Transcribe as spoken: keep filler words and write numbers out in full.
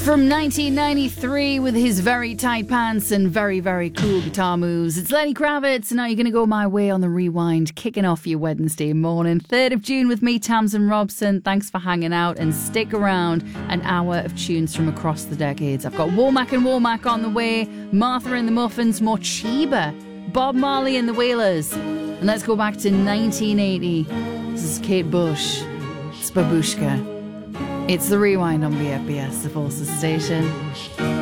From nineteen ninety-three with his very tight pants and very, very cool guitar moves, it's Lenny Kravitz, and now you're going to go my way on the rewind, kicking off your Wednesday morning. third of June with me, Tamsin Robson. Thanks for hanging out and stick around. An hour of tunes from across the decades. I've got Womack and Womack on the way, Martha and the Muffins, more Chiba, Bob Marley and the Wailers. And let's go back to nineteen eighty. This is Kate Bush. It's Babushka. It's the Rewind on B F B S, the Forces Station.